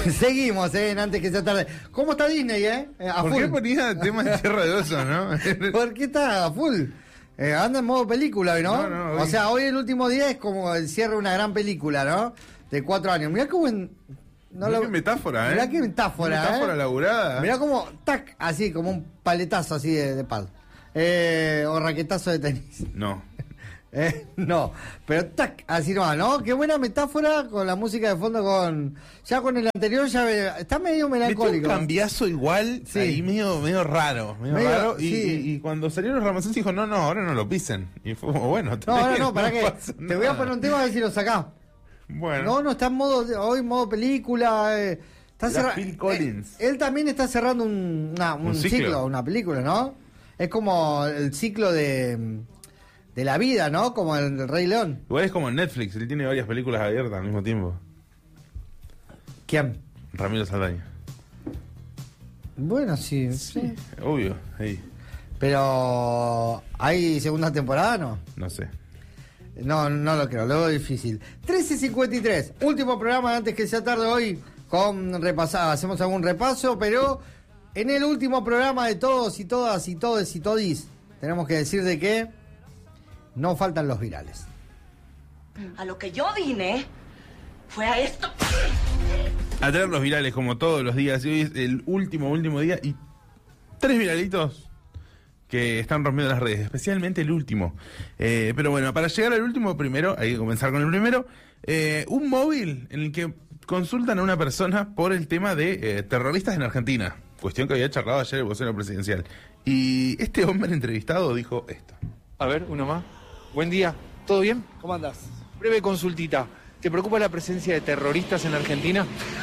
Seguimos, antes que sea tarde. ¿Cómo está Disney, a ¿Por full? qué ponía temas de Tierra de Osos, no? ¿Por qué está a full? Anda en modo película hoy, ¿no? No, hoy... O sea, hoy el último día es como el cierre de una gran película, ¿no? De 4 años. Mirá cómo... Mirá qué metáfora, Mirá qué metáfora, metáfora laburada. Mirá como, tac, así, como un paletazo así de pal. O raquetazo de tenis. No. No, pero tac, así nomás, ¿no? Qué buena metáfora con la música de fondo, ya con el anterior ya está medio melancólico. Un cambiazo igual, sí. Ahí medio raro, raro. Y cuando salieron los Ramones dijo, no, ahora no lo pisen. Y fue como, bueno, no, ahora no, ¿para qué? Te voy a poner un tema a ver si lo sacás. Bueno. No, está en modo modo película. Está Phil Collins. Él también está cerrando un ciclo, una película, ¿no? Es como el ciclo de la vida, ¿no? Como el Rey León. Igual es como en Netflix, él tiene varias películas abiertas al mismo tiempo. ¿Quién? Ramiro Saldaña. Bueno, sí. Obvio, ahí. Pero ¿hay segunda temporada, no? No sé. No lo creo, luego es difícil. 13:53, último programa antes que sea tarde hoy. Hacemos algún repaso, pero en el último programa de todos y todas y todes y todis, tenemos que decir de que no faltan los virales. A lo que yo vine fue a esto. A traer los virales como todos los días. Y hoy es el último día y 3 viralitos que están rompiendo las redes, especialmente el último. Pero bueno, para llegar al último primero, hay que comenzar con el primero. Un móvil en el que consultan a una persona por el tema de terroristas en Argentina. Cuestión que había charlado ayer el vocero presidencial. Y este hombre entrevistado dijo esto. A ver, uno más. Buen día, ¿todo bien? ¿Cómo andás? Breve consultita. ¿Te preocupa la presencia de terroristas en Argentina?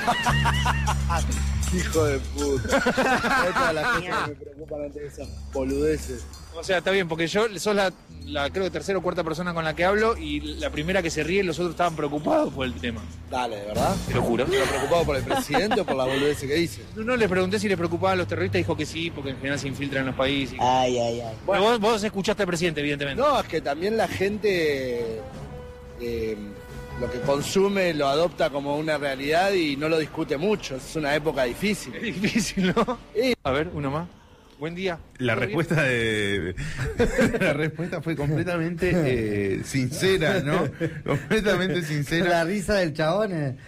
Hijo de puta. Todas las cosas que me preocupan ante esas boludeces. O sea, está bien, porque yo sos la creo que tercera o cuarta persona con la que hablo y la primera que se ríe, los otros estaban preocupados por el tema. Dale, ¿de verdad? Te lo juro. ¿Pero preocupado por el presidente o por la boludez que dice? No, les pregunté si les preocupaban los terroristas, dijo que sí, porque en general se infiltran en los países. Ay. Bueno, vos escuchaste al presidente, evidentemente. No, es que también la gente lo que consume lo adopta como una realidad y no lo discute mucho. Es una época difícil. Es difícil, ¿no? Sí. A ver, uno más. Buen día. La respuesta la respuesta fue completamente sincera, ¿no? Completamente sincera. La risa del chabón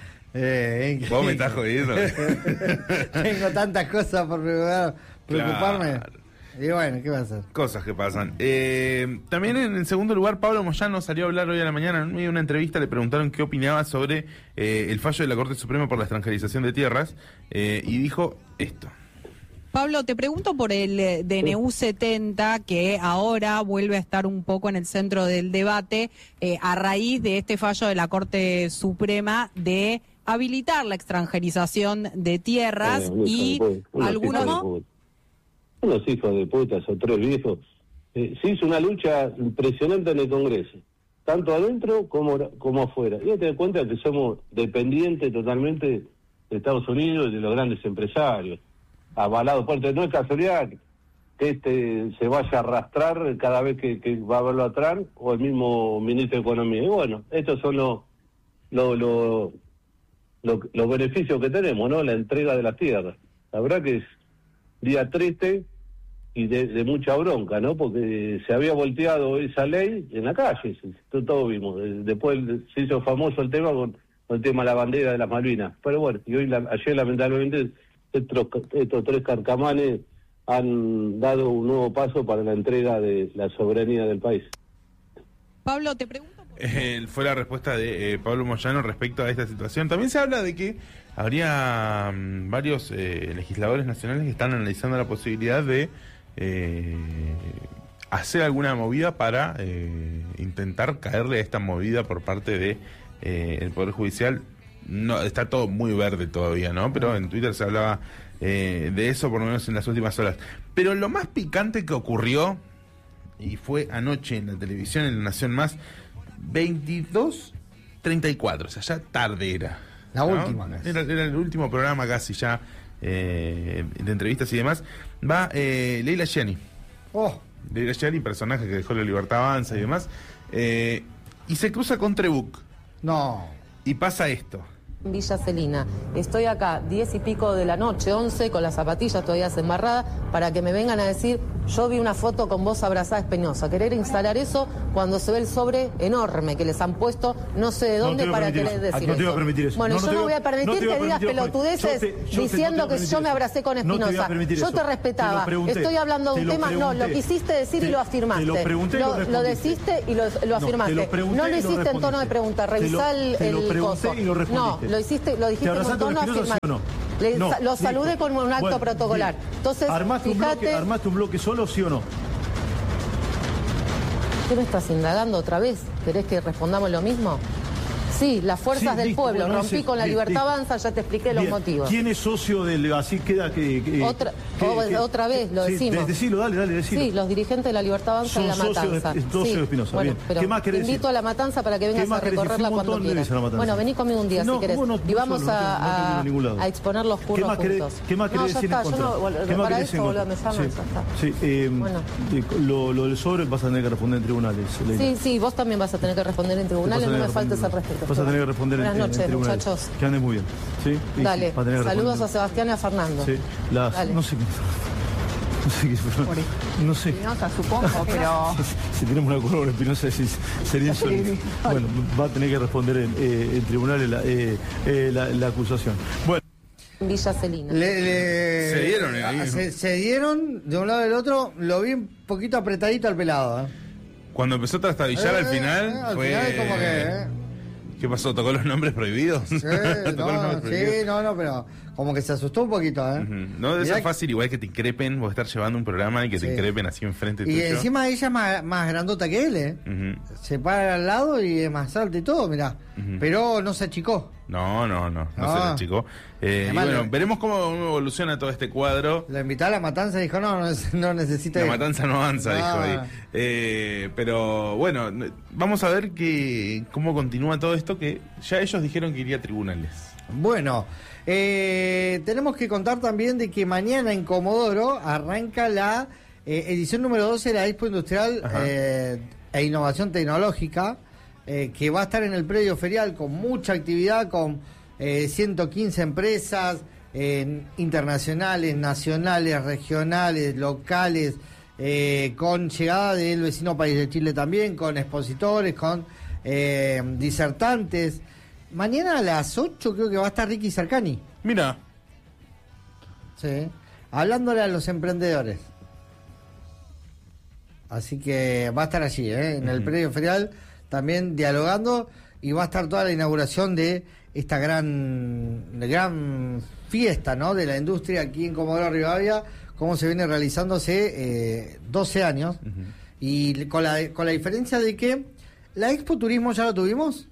Vos me estás jodiendo. Tengo tantas cosas por preocuparme. Claro. Y bueno, ¿qué va a hacer? Cosas que pasan. También en segundo lugar, Pablo Moyano salió a hablar hoy a la mañana. En medio de una entrevista le preguntaron qué opinaba sobre el fallo de la Corte Suprema por la extranjerización de tierras y dijo esto. Pablo, te pregunto por el DNU 70, que ahora vuelve a estar un poco en el centro del debate a raíz de este fallo de la Corte Suprema de habilitar la extranjerización de tierras y algunos no. Unos hijos de putas o 3 viejos. Se hizo una lucha impresionante en el Congreso, tanto adentro como afuera. Y hay que tener en cuenta que somos dependientes totalmente de Estados Unidos y de los grandes empresarios, avalados por... No es casualidad que se vaya a arrastrar cada vez que va a verlo atrás, o el mismo ministro de Economía. Y bueno, estos son los beneficios que tenemos, ¿no? La entrega de las tierras. La verdad que es día triste y de mucha bronca, ¿no? Porque se había volteado esa ley en la calle, todo vimos. Después se hizo famoso el tema con el tema de la bandera de las Malvinas. Pero bueno, y ayer lamentablemente estos 3 carcamanes han dado un nuevo paso para la entrega de la soberanía del país. Pablo, te pregunto... Fue la respuesta de Pablo Moyano respecto a esta situación. También se habla de que habría varios legisladores nacionales que están analizando la posibilidad de hacer alguna movida para intentar caerle a esta movida por parte de el Poder Judicial. No, está todo muy verde todavía, ¿no? Pero en Twitter se hablaba de eso, por lo menos en las últimas horas. Pero lo más picante que ocurrió, y fue anoche en la televisión, en La Nación Más, 22:34, o sea, ya tarde era. La última casi. Era el último programa casi ya de entrevistas y demás. Va Leila Gianni. Leila Gianni, personaje que dejó La Libertad Avanza y demás. Y se cruza con Trebuch. No. Y pasa esto. Villa Celina. Estoy acá 10 y pico de la noche, 11, con las zapatillas todavía desembarradas, para que me vengan a decir, yo vi una foto con vos abrazada Espeñosa. Querer instalar eso cuando se ve el sobre enorme que les han puesto, no sé de dónde, para querer decir no te voy a permitir eso. Bueno, yo no voy a permitir que digas pelotudeces diciendo que yo me abracé con Espinosa. Yo te respetaba. Estoy hablando de un tema, no, lo quisiste decir y lo afirmaste. Lo deciste y lo afirmaste. No lo hiciste en tono de pregunta, revisá el coso. No, lo dijiste con tono afirmativo. Lo saludé con un acto protocolar. Entonces, ¿Armaste un bloque solo, sí o no? ¿Qué me estás indagando otra vez? ¿Querés que respondamos lo mismo? Sí, las fuerzas del pueblo. Bueno, rompí con la Libertad Avanza, ya te expliqué los motivos. ¿Quién es socio del... Así queda que... Otra vez lo decimos. Decilo, dale, decilo. Sí, los dirigentes de la Libertad Avanza en La Matanza. Socios de Espinosa, bueno, bien. pero ¿Qué más querés te invito decir? a La Matanza para que vengas a recorrerla cuando quieras. Bueno, vení conmigo un día si querés. Y vamos a exponer los curros juntos. ¿Qué más querés decir en contra? Para eso, boludo, me llaman, ya está. Sí, lo del sobre vas a tener que responder en tribunales. Sí, vos también vas a tener que responder en tribunales, no me faltes al respeto. Vas a tener que responder Buenas noches, muchachos. Que anden muy bien. ¿Sí? Dale, saludos a Sebastián y a Fernando. Sí, Dale. No sé qué. No sé. Espinosa, supongo, pero... Si tenemos una curva con Espinosa, sería eso. Bueno, va a tener que responder en tribunales la acusación. Bueno. Villa Celina. Se dieron de un lado y del otro. Lo vi un poquito apretadito al pelado. Cuando empezó a trastabillar al final, fue... Al final como que... ¿Qué pasó? ¿Tocó los nombres prohibidos? Sí, pero como que se asustó un poquito, ¿eh? No debe ser fácil, igual que te increpen, vos estar llevando un programa y que te increpen así enfrente tuyo. Y encima ella es más grandota que él, ¿eh? Se para al lado y es más alta y todo, mirá. Pero no se achicó. No se le achicó. Y bueno, veremos cómo evoluciona todo este cuadro. La invitó a La Matanza y dijo, no necesita... La Matanza no avanza, dijo ahí. Pero bueno, vamos a ver cómo continúa todo esto, que ya ellos dijeron que iría a tribunales. Bueno, tenemos que contar también de que mañana en Comodoro arranca la edición número 12 de la Expo Industrial e Innovación Tecnológica, que va a estar en el predio ferial con mucha actividad, con 115 empresas internacionales, nacionales, regionales, locales, con llegada del vecino país de Chile también, con expositores, con disertantes. Mañana a las 8 creo que va a estar Ricky Cercani. Mira. Sí, hablándole a los emprendedores. Así que va a estar allí, en el predio ferial, también dialogando, y va a estar toda la inauguración de esta gran fiesta, ¿no?, de la industria aquí en Comodoro Rivadavia, como se viene realizando hace 12 años, y con la diferencia de que la Expo Turismo ya lo tuvimos.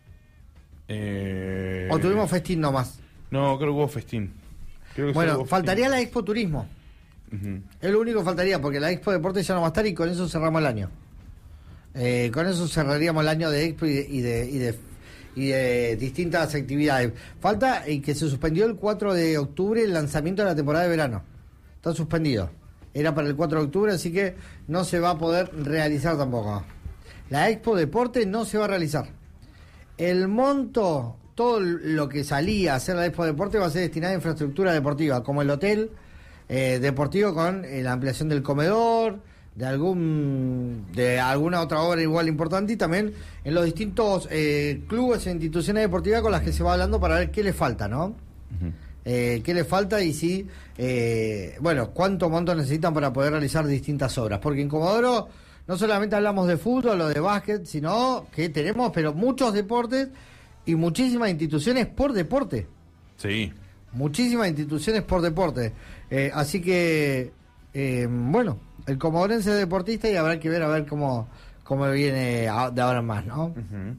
¿O tuvimos festín nomás? No, creo que hubo festín. Bueno, faltaría la Expo Turismo. Es lo único que faltaría, porque la Expo Deportes ya no va a estar, y con eso cerramos el año. Con eso cerraríamos el año de Expo y de distintas actividades. Falta que se suspendió el 4 de octubre el lanzamiento de la temporada de verano. Está suspendido. Era para el 4 de octubre, así que no se va a poder realizar tampoco. La Expo Deportes no se va a realizar. El monto, todo lo que salía a hacer la Expo Deportes va a ser destinado a infraestructura deportiva, como el hotel deportivo con la ampliación del comedor, de alguna otra obra igual importante, y también en los distintos clubes e instituciones deportivas con las que se va hablando para ver qué le falta, ¿no? Qué le falta y si, cuánto monto necesitan para poder realizar distintas obras. Porque en Comodoro no solamente hablamos de fútbol o de básquet, sino que tenemos muchos deportes y muchísimas instituciones por deporte. Sí. Muchísimas instituciones por deporte. Así que, el comodorense es deportista y habrá que ver cómo viene de ahora en más, ¿no?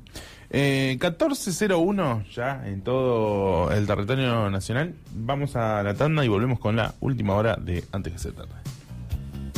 14:01 ya en todo el territorio nacional. Vamos a la tanda y volvemos con la última hora de Antes que sea tarde.